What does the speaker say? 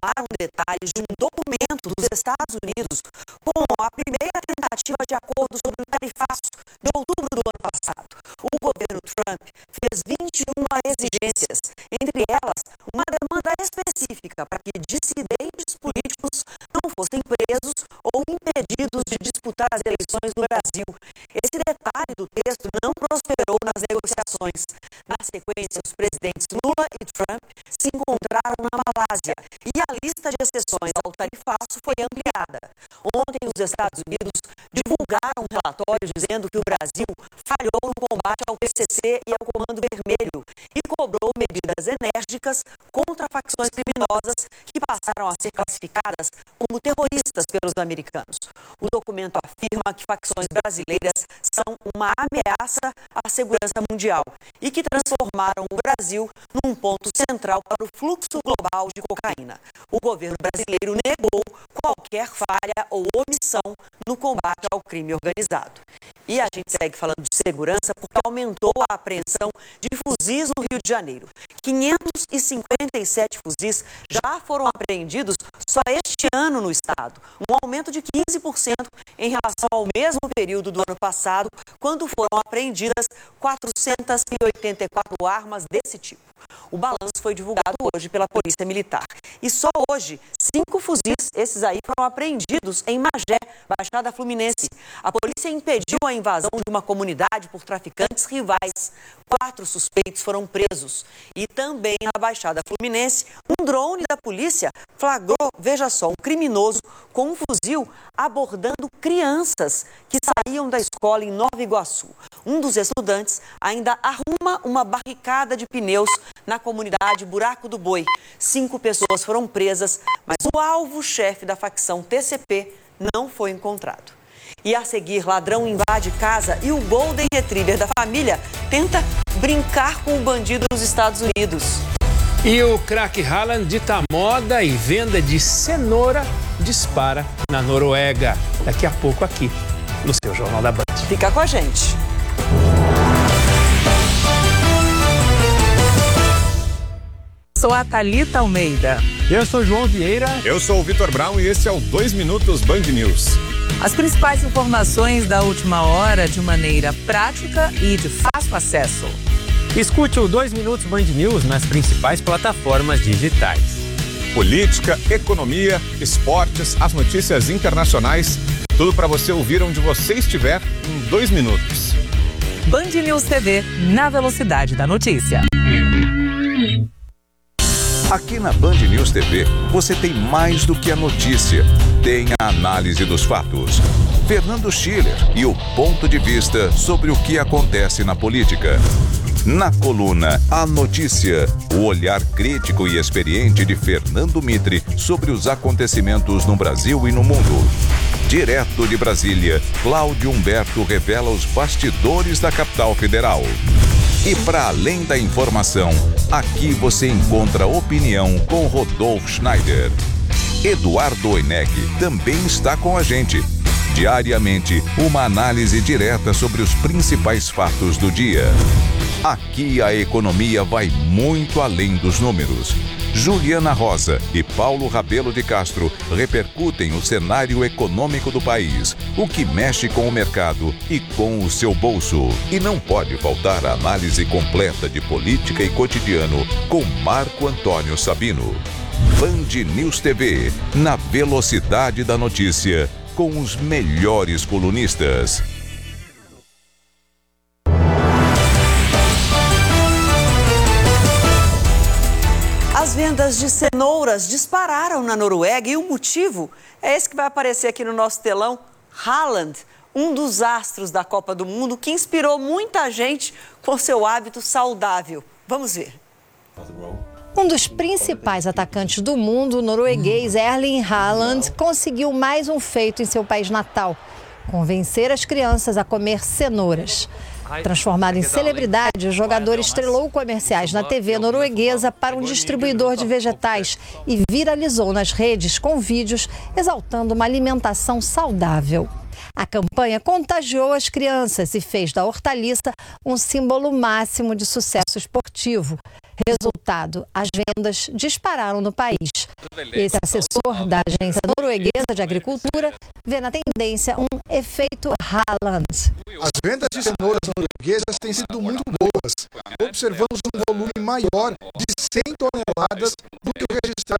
revelaram detalhes de um documento dos Estados Unidos com a primeira tentativa de acordo sobre o tarifaço de outubro do ano passado. O governo Trump fez 21 exigências, entre elas uma demanda específica para que dissidentes políticos não fossem presos ou impedidos de disputar as eleições no Brasil. Esse detalhe do texto não prosperou nas negociações. Na sequência, os presidentes Lula e Trump se encontraram na Malásia e a lista de exceções ao tarifaço foi ampliada. Ontem, os Estados Unidos divulgaram um relatório dizendo que o Brasil falhou no combate ao PCC e ao Comando Vermelho e cobrou medidas enérgicas contra facções criminosas que passaram a ser classificadas como terroristas pelos americanos. O documento afirma que facções brasileiras são uma ameaça à segurança mundial e que transformaram o Brasil num ponto central para o fluxo global de cocaína. O governo brasileiro negou qualquer falha ou omissão no combate ao crime organizado. E a gente segue falando de segurança porque aumentou a apreensão de fuzis no Rio de Janeiro. 557 fuzis já foram apreendidos só este ano no estado, um aumento de 15% em relação ao mesmo período do ano passado, quando foram apreendidas 484 armas desse tipo. O balanço foi divulgado hoje pela Polícia Militar. E só hoje, 5 fuzis, esses aí, foram apreendidos em Magé, Baixada Fluminense. A polícia impediu a invasão de uma comunidade por traficantes rivais. 4 suspeitos foram presos. E também na Baixada Fluminense, um drone da polícia flagrou, veja só, um criminoso com um fuzil abordando crianças que saíam da escola em Nova Iguaçu. Um dos estudantes ainda arruma uma barricada de pneus na comunidade Buraco do Boi. 5 pessoas foram presas, mas o alvo-chefe da facção TCP não foi encontrado. E a seguir, ladrão invade casa e o Golden Retriever da família tenta brincar com o bandido nos Estados Unidos. E o craque Haaland dita moda e venda de cenoura dispara na Noruega. Daqui a pouco aqui, no seu Jornal da Band. Fica com a gente. Sou a Thalita Almeida. Eu sou João Vieira. Eu sou o Vitor Brown e esse é o 2 Minutos Band News. As principais informações da última hora de maneira prática e de fácil acesso. Escute o 2 Minutos Band News nas principais plataformas digitais. Política, economia, esportes, as notícias internacionais, tudo para você ouvir onde você estiver em 2 minutos. Band News TV, na velocidade da notícia. Aqui na Band News TV, você tem mais do que a notícia. Tem a análise dos fatos. Fernando Schiller e o ponto de vista sobre o que acontece na política. Na coluna A Notícia, o olhar crítico e experiente de Fernando Mitre sobre os acontecimentos no Brasil e no mundo. Direto de Brasília, Cláudio Humberto revela os bastidores da capital federal. E para além da informação, aqui você encontra opinião com Rodolfo Schneider. Eduardo Oineg também está com a gente. Diariamente, uma análise direta sobre os principais fatos do dia. Aqui a economia vai muito além dos números. Juliana Rosa e Paulo Rabelo de Castro repercutem o cenário econômico do país, o que mexe com o mercado e com o seu bolso. E não pode faltar a análise completa de política e cotidiano com Marco Antônio Sabino. Band News TV, na velocidade da notícia, com os melhores colunistas. As vendas de cenouras dispararam na Noruega e o motivo é esse que vai aparecer aqui no nosso telão. Haaland, um dos astros da Copa do Mundo que inspirou muita gente com seu hábito saudável. Vamos ver. Um dos principais atacantes do mundo, o norueguês Erling Haaland, conseguiu mais um feito em seu país natal: convencer as crianças a comer cenouras. Transformado em celebridade, o jogador estrelou comerciais na TV norueguesa para um distribuidor de vegetais e viralizou nas redes com vídeos exaltando uma alimentação saudável. A campanha contagiou as crianças e fez da hortaliça um símbolo máximo de sucesso esportivo. Resultado, as vendas dispararam no país. Esse assessor da Agência Norueguesa de Agricultura vê na tendência um efeito Haaland. As vendas de cenouras norueguesas têm sido muito boas. Observamos um volume maior de 100 toneladas do que o registrado